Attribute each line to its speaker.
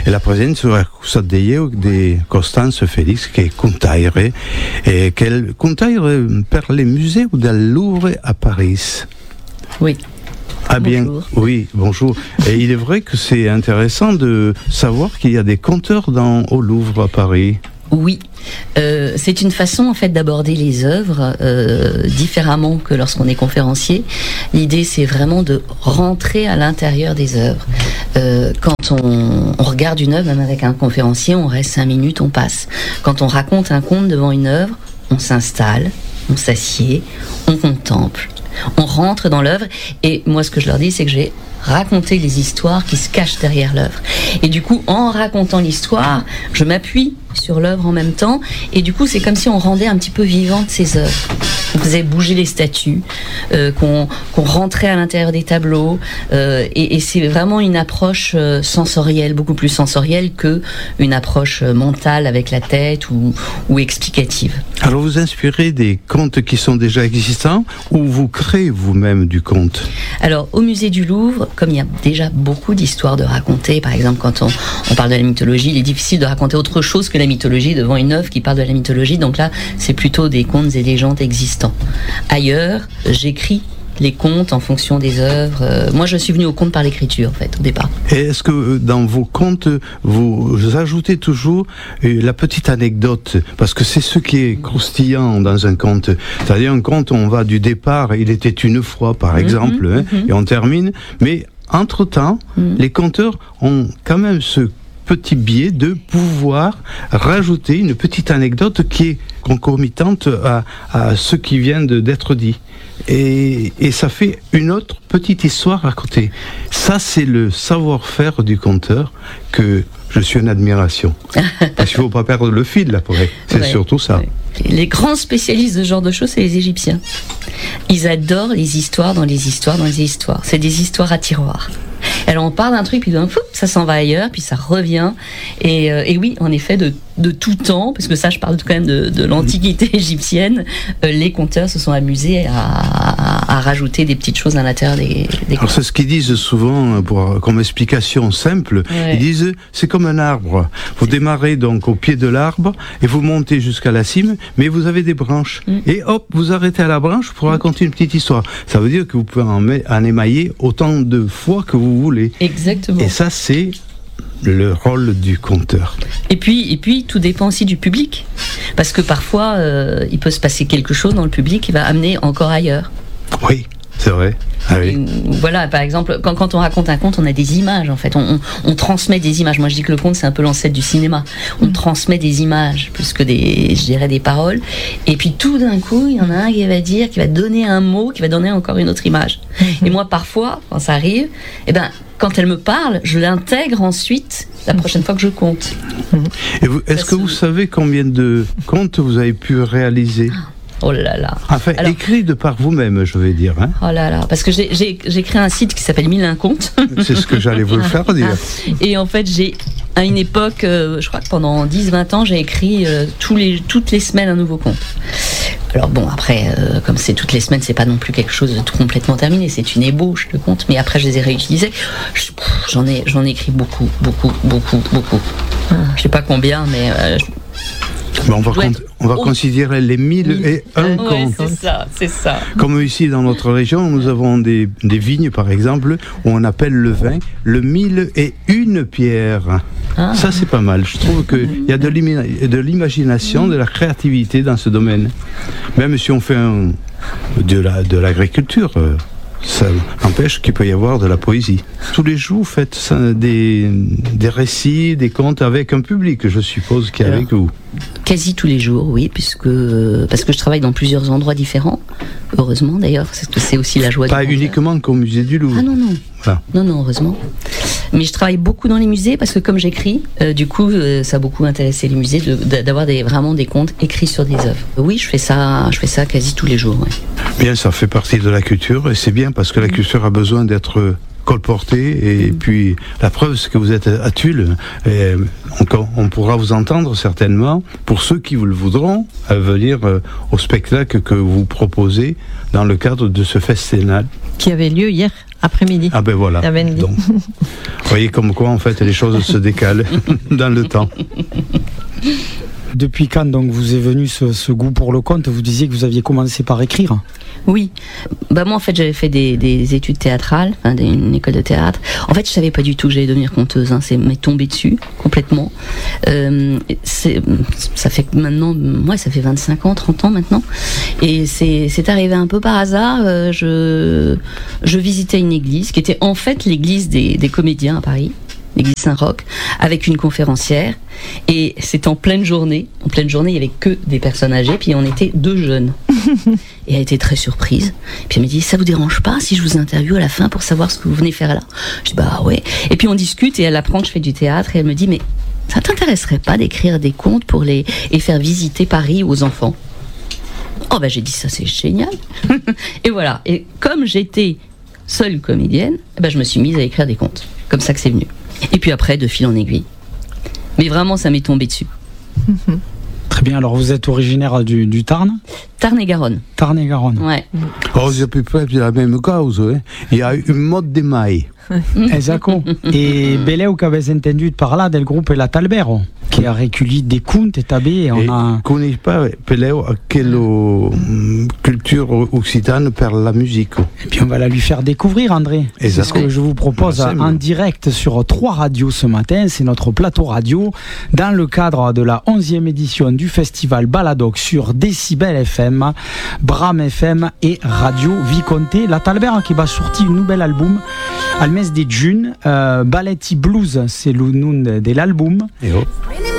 Speaker 1: e la presenza de io di Costanzo Felix che è contaire e che è contaire per le musées del Louvre à Paris.
Speaker 2: Oui.
Speaker 1: Ah bien,
Speaker 2: bonjour.
Speaker 1: Oui, bonjour. Et il est vrai que c'est intéressant de savoir qu'il y a des conteurs au Louvre à Paris.
Speaker 2: Oui, c'est une façon en fait d'aborder les œuvres différemment que lorsqu'on est conférencier. L'idée c'est vraiment de rentrer à l'intérieur des œuvres. Quand on regarde une œuvre, même avec un conférencier, on reste 5 minutes, on passe. Quand on raconte un conte devant une œuvre, on s'installe, on s'assied, on contemple, on rentre dans l'œuvre. Et moi ce que je leur dis c'est que j'ai raconté les histoires qui se cachent derrière l'œuvre. Et du coup, en racontant l'histoire, je m'appuie sur l'œuvre en même temps, et du coup c'est comme si on rendait un petit peu vivante ces œuvres. On faisait bouger les statues, qu'on rentrait à l'intérieur des tableaux, et c'est vraiment une approche sensorielle, beaucoup plus sensorielle que une approche mentale avec la tête ou explicative.
Speaker 1: Alors vous inspirez des contes qui sont déjà existants ou vous créez vous-même du conte?
Speaker 2: Alors au musée du Louvre, comme il y a déjà beaucoup d'histoires de raconter, par exemple quand on parle de la mythologie, il est difficile de raconter autre chose que la mythologie devant une œuvre qui parle de la mythologie, donc là c'est plutôt des contes et légendes existants. Ailleurs, j'écris les contes en fonction des œuvres. Moi je suis venue au conte par l'écriture en fait au départ.
Speaker 1: Et est-ce que dans vos contes vous ajoutez toujours la petite anecdote, parce que c'est ce qui est croustillant dans un conte, c'est-à-dire un conte on va du départ, il était une fois par exemple, et on termine, mais entre-temps les conteurs ont quand même ce petit biais de pouvoir rajouter une petite anecdote qui est concomitante à ce qui vient d'être dit. Et ça fait une autre petite histoire racontée. Ça, c'est le savoir-faire du conteur que je suis en admiration. Parce qu'il ne faut pas perdre le fil, après. C'est ouais, surtout ça. Ouais.
Speaker 2: Les grands spécialistes de ce genre de choses, c'est les Égyptiens. Ils adorent les histoires dans les histoires dans les histoires. C'est des histoires à tiroir. Alors on parle d'un truc, puis d'un fou, ça s'en va ailleurs, puis ça revient. Et oui, en effet, de tout temps, parce que ça, je parle quand même de l'Antiquité égyptienne, les conteurs se sont amusés à rajouter des petites choses à l'intérieur des
Speaker 1: Alors c'est ce qu'ils disent souvent, comme explication simple, ouais. Ils disent, c'est comme un arbre. Vous démarrez donc au pied de l'arbre, et vous montez jusqu'à la cime, mais vous avez des branches. Et hop, vous arrêtez à la branche pour raconter une petite histoire. Ça veut dire que vous pouvez en émailler autant de fois que vous voulez.
Speaker 2: Exactement.
Speaker 1: Et ça, c'est le rôle du conteur.
Speaker 2: Et puis, tout dépend aussi du public. Parce que parfois, il peut se passer quelque chose dans le public qui va amener encore ailleurs.
Speaker 1: Oui, c'est vrai. Ah oui.
Speaker 2: Voilà, par exemple, quand on raconte un conte, on a des images, en fait. On transmet des images. Moi, je dis que le conte, c'est un peu l'ancêtre du cinéma. On transmet des images, plus que des paroles. Et puis, tout d'un coup, il y en a un qui va donner un mot, qui va donner encore une autre image. Et moi, parfois, quand ça arrive, quand elle me parle, je l'intègre ensuite la prochaine fois que je compte.
Speaker 1: Et est-ce que vous savez combien de contes vous avez pu réaliser ?
Speaker 2: Oh là là.
Speaker 1: Enfin, écrit de par vous-même, je vais dire. Hein.
Speaker 2: Oh là là, parce que j'ai créé un site qui s'appelle 1001 contes.
Speaker 1: C'est ce que j'allais vous le faire dire.
Speaker 2: Et en fait, à une époque, je crois que pendant 10-20 ans, j'ai écrit toutes les semaines un nouveau conte. Alors bon, après, comme c'est toutes les semaines, c'est pas non plus quelque chose de complètement terminé, c'est une ébauche de contes, mais après je les ai réutilisés. J'en ai écrit beaucoup. Je sais pas combien, mais...
Speaker 1: on va considérer les 1001 contes.
Speaker 2: C'est ça.
Speaker 1: Comme ici dans notre région, nous avons des vignes, par exemple, où on appelle le vin le 1001 pierre. Ah. Ça, c'est pas mal. Je trouve qu'il y a de l'imagination, de la créativité dans ce domaine. Même si on fait de l'agriculture, ça n'empêche qu'il peut y avoir de la poésie. Tous les jours, vous faites des récits, des contes avec un public, je suppose, qui est avec vous.
Speaker 2: Quasi tous les jours, oui, parce que je travaille dans plusieurs endroits différents. Heureusement, d'ailleurs, parce que c'est aussi la joie du conteur. Pas
Speaker 1: uniquement qu'au musée du Louvre.
Speaker 2: Ah non. Voilà. Non, heureusement. Mais je travaille beaucoup dans les musées parce que comme j'écris, du coup, ça a beaucoup intéressé les musées d'avoir vraiment des contes écrits sur des œuvres. Oui, je fais ça quasi tous les jours. Ouais.
Speaker 1: Bien, ça fait partie de la culture et c'est bien parce que la culture a besoin d'être colporté, et puis la preuve c'est que vous êtes à Tulle, et on pourra vous entendre certainement, pour ceux qui vous le voudront, venir au spectacle que vous proposez dans le cadre de ce festival.
Speaker 3: Qui avait lieu hier après-midi.
Speaker 1: Ah ben voilà. Donc, vous voyez comme quoi en fait les choses se décalent dans le temps.
Speaker 4: Depuis quand donc vous est venu ce goût pour le conte? Vous disiez que vous aviez commencé par écrire.
Speaker 2: Oui, moi en fait j'avais fait des études théâtrales, une école de théâtre. En fait je savais pas du tout que j'allais devenir conteuse, c'est m'est tombé dessus complètement. Ça fait maintenant, ça fait 25 ans, 30 ans maintenant, et c'est arrivé un peu par hasard. Je visitais une église qui était en fait l'église des comédiens à Paris, l'église Saint-Roch, avec une conférencière, et c'était en pleine journée. En pleine journée, il y avait que des personnes âgées, puis on était 2 jeunes. Et elle était très surprise. Puis elle me dit, ça vous dérange pas si je vous interviewe à la fin pour savoir ce que vous venez faire là? Je dis, bah ouais. Et puis on discute, et elle apprend que je fais du théâtre, et elle me dit, mais ça t'intéresserait pas d'écrire des contes et faire visiter Paris aux enfants? Oh bah j'ai dit, ça c'est génial. Et voilà. Et comme j'étais seule comédienne, je me suis mise à écrire des contes. Comme ça que c'est venu. Et puis après, de fil en aiguille. Mais vraiment, ça m'est tombé dessus.
Speaker 4: Très bien, alors vous êtes originaire du Tarn?
Speaker 2: Tarn-et-Garonne.
Speaker 4: Tarn-et-Garonne.
Speaker 2: Ouais.
Speaker 1: Oh, c'est à peu près la même cause. Hein. Il y a une mode des mailles.
Speaker 4: Esatto. E beleu che avete sentito parlare del gruppo La Talbero, che ha recueilli des contes et tabé. On a...
Speaker 1: connais pas Peleu quelle culture occitane par la musique.
Speaker 4: Et puis on va la lui faire découvrir, André. C'est ce que je vous propose en direct sur 3 radios ce matin. C'est notre plateau radio dans le cadre de la 11e édition du festival Baladoc sur Décibel FM, Bram FM et Radio Viconté. La Talbero qui va sortir un nouvel album al mes de juin, Balletti Blues, c'est le nom de l'album.